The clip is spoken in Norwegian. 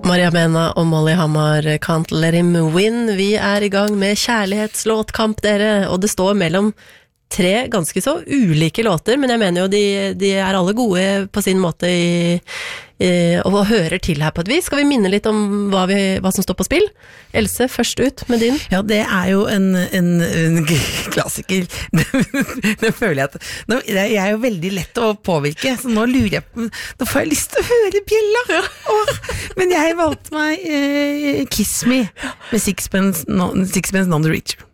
Maria Mena og Molly Hammar, Can't Let Him Win. Vi I gang med kjærlighetslåtkamp, dere, og det står mellom 3 ganske så ulike låter, men jeg mener jo de alle gode på sin måte og hører til her på et vis. Skal vi minne litt om hva som står på spill? Else, først ut med din. Ja, det jo en klassiker. Det føler jeg at jeg jo veldig lett å påvirke, så nå lurer jeg på, nå får jeg lyst til å høre bjella. Men jeg valgte meg Kiss Me med Sixpence None the Richer.